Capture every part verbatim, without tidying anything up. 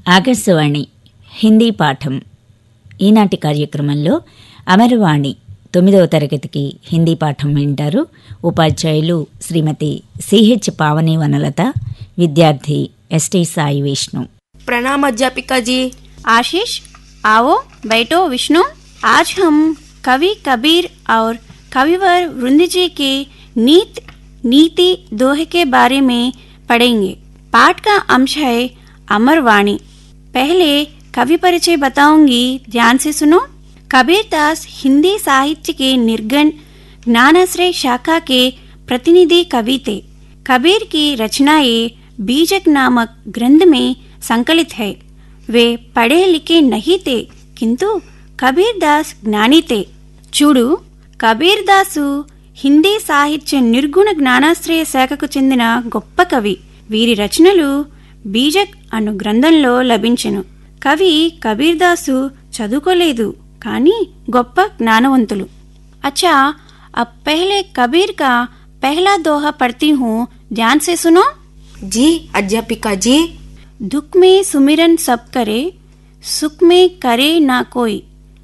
ఆకాశవాణి హిందీ పాఠం ఈనాటి కార్యక్రమంలో అమరవాణి తొమ్మిదవ తరగతికి హిందీ పాఠం వింటారు. ఉపాధ్యాయులు శ్రీమతి సిహెచ్ పావని వనలత, విద్యార్థి ఎస్టీ సాయి విష్ణు. प्रणाम अध्यापिका जी. आशीष, आओ बैठो. विष्णु, आज हम कवि कबीर और कविवर वृंद जी के नीत नीति दोहे के बारे में पढ़ेंगे. पाठ का अंश है अमरवाणी. पहले कवि परिचय बताऊंगी, ध्यान से सुनो. कबीर दास हिंदी साहित्य के निर्गण ज्ञानाश्रय शाखा के प्रतिनिधि कवि थे. कबीर की रचनाएं बीजक नामक ग्रंथ में संकलित है. वे पढ़े लिखे नहीं थे, किंतु कबीर दास ज्ञानी थे. చూడు, కబీర్ దాసు హిందీ సాహిత్య నిర్గుణ జ్ఞానాశ్రయ శాఖకు చెందిన గొప్ప కవి. వీరి రచనలు బీజక్ అను గ్రంథంలో లభించెను. కవి కబీర్ దాసు చదువుకోలేదు, కానీ గొప్ప జ్ఞానవంతులు. अच्छा, अब पहले कबीर का पहला दोहा पढ़ती हूँ, ध्यान से सुनो. जी अध्यापिका जी. दुख में सुमिरन सब करे, सुख में करे ना कोई.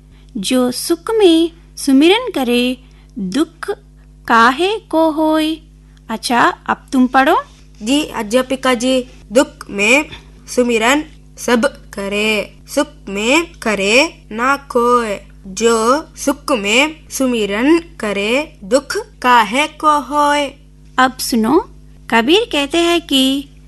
जो सुख में सुमिरन करे, दुख काहे को होय. अच्छा, अब तुम पढ़ो. जी अध्यापिका जी. दुख में सुमिरन सब करे, सुख में करे ना कोय. जो सुख में सुमिरन करे, दुख काहे को होय. अब सुनो, कबीर कहते हैं कि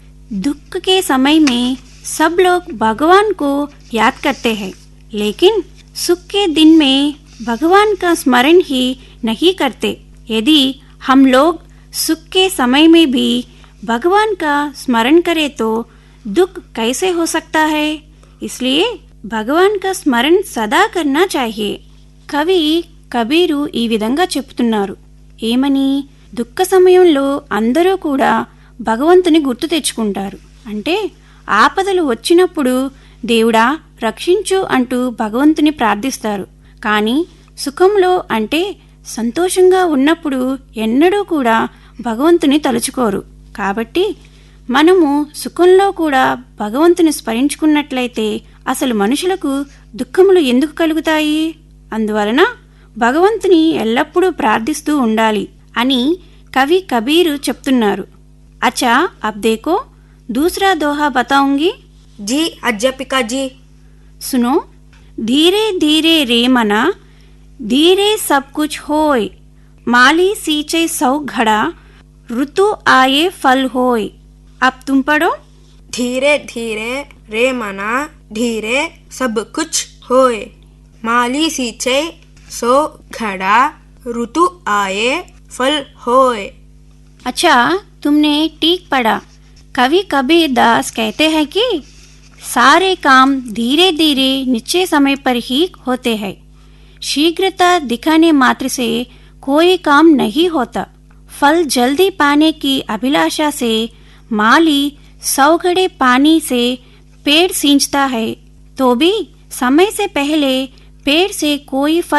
दुख के समय में सब लोग भगवान को याद करते हैं, लेकिन सुख के दिन में भगवान का स्मरण ही नहीं करते. यदि हम लोग सुख के समय में भी भगवान का स्मरण करें तो दुख कैसे हो सकता है. इसलिए భగవాన్ కా స్మరణ సదా కర్నా చాహియే. కవి కబీరు ఈ విధంగా చెప్తున్నారు. ఏమని? దుఃఖ సమయంలో అందరూ కూడా భగవంతుని గుర్తు తెచ్చుకుంటారు. అంటే ఆపదలు వచ్చినప్పుడు దేవుడా రక్షించు అంటూ భగవంతుని ప్రార్థిస్తారు. కానీ సుఖంలో అంటే సంతోషంగా ఉన్నప్పుడు ఎన్నడూ కూడా భగవంతుని తలుచుకోరు. కాబట్టి మనము సుఖంలో కూడా భగవంతుని స్మరించుకున్నట్లయితే అసలు మనుషులకు దుఃఖములు ఎందుకు కలుగుతాయి? అందువలన భగవంతుని ఎల్లప్పుడూ ప్రార్థిస్తూ ఉండాలి అని కవి కబీరు చెప్తున్నారు. అచ్చా, అబ్ దేకో दूसरा दोहा बताऊंगी. जी अध्यापिका जी. सुनो. धीरे धीरे रे मना, धीरे सब कुछ होय. माली सींचे सौ घड़ा, ऋतु आए फल होय. अब तुम पढ़ो. धीरे धीरे रे मना, धीरे सब कुछ होय. माली सींचे सौ घड़ा, ऋतु आए फल होय. अच्छा, तुमने ठीक पढ़ा. कवि कबीर दास कहते हैं कि सारे काम धीरे धीरे निश्चय समय पर ही होते हैं. शीघ्रता दिखाने मात्र से कोई काम नहीं होता. फल जल्दी पाने की अभिलाषा से माली सौ घड़े पानी से पेड़ सींचता है, तो भी समय से पहले पेड़ से कोई फल